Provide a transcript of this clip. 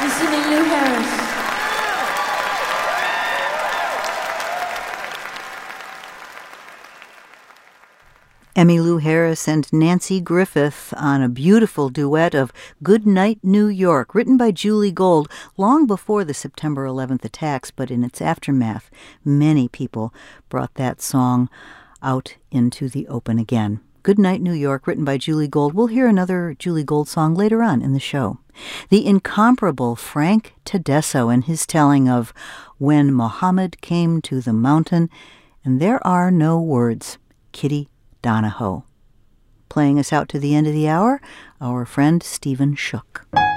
Listening Lou Harris. Emmylou Harris and Nancy Griffith on a beautiful duet of Good Night, New York, written by Julie Gold long before the September 11th attacks, but in its aftermath, many people brought that song out into the open again. Good Night, New York, written by Julie Gold. We'll hear another Julie Gold song later on in the show. The incomparable Frank Tedesco and his telling of When Muhammad Came to the Mountain, and There Are No Words, Kitty Donahoe. Playing us out to the end of the hour, our friend Stephen Shook.